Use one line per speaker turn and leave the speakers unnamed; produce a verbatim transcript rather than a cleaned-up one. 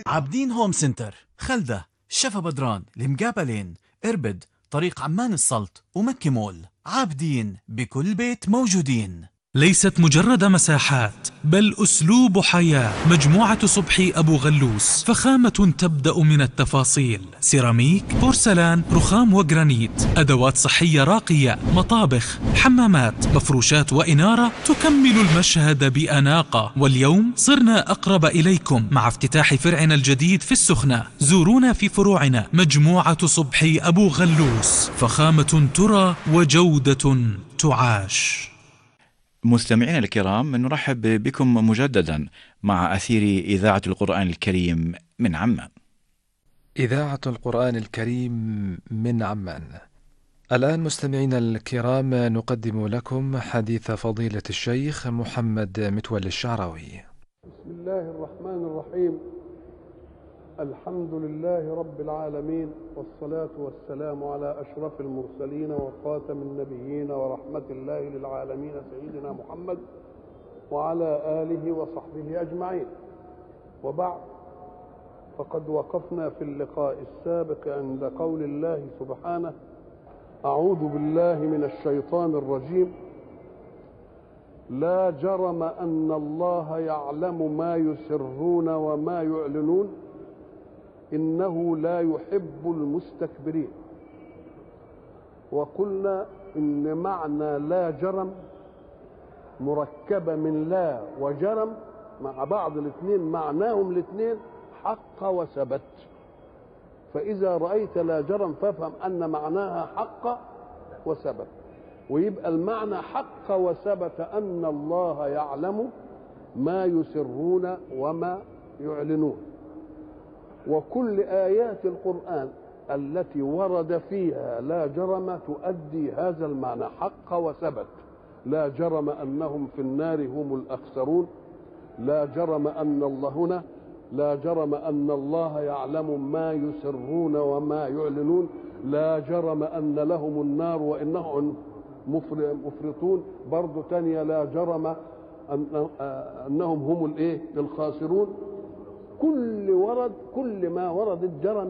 عابدين هوم سنتر، خلدة، شفا بدران، المقابلين، إربد، طريق عمان السلط ومكي مول. عابدين بكل بيت موجودين.
ليست مجرد مساحات بل أسلوب حياة. مجموعة صبحي أبو غلوس، فخامة تبدأ من التفاصيل. سيراميك، بورسلان، رخام وجرانيت، أدوات صحية راقية، مطابخ، حمامات، مفروشات وإنارة تكمل المشهد بأناقة. واليوم صرنا أقرب إليكم مع افتتاح فرعنا الجديد في السخنة. زورونا في فروعنا. مجموعة صبحي أبو غلوس، فخامة ترى وجودة تعاش.
مستمعينا الكرام، نرحب بكم مجددا مع أثير إذاعة القرآن الكريم من عمان.
إذاعة القرآن الكريم من عمان. الآن مستمعينا الكرام نقدم لكم حديث فضيلة الشيخ محمد متولي الشعراوي.
بسم الله الرحمن الرحيم. الحمد لله رب العالمين، والصلاة والسلام على أشرف المرسلين وخاتم النبيين ورحمة الله للعالمين سيدنا محمد وعلى آله وصحبه أجمعين. وبعد، فقد وقفنا في اللقاء السابق عند قول الله سبحانه: أعوذ بالله من الشيطان الرجيم. لا جرم أن الله يعلم ما يسرون وما يعلنون إنه لا يحب المستكبرين. وقلنا إن معنى لا جرم مركبة من لا وجرم مع بعض الاثنين، معناهم الاثنين حق وثبت. فإذا رأيت لا جرم فافهم أن معناها حق وثبت، ويبقى المعنى حق وثبت أن الله يعلم ما يسرون وما يعلنون. وكل آيات القرآن التي ورد فيها لا جرم تؤدي هذا المعنى حق وثبت. لا جرم أنهم في النار هم الأخسرون. لا جرم أن الله هنا لا جرم أن الله يعلم ما يسرون وما يعلنون. لا جرم أن لهم النار وإنهم مفرطون. برضو تانية لا جرم أنهم هم الإيه الخاسرون. كل ورد كل ما ورد الجرم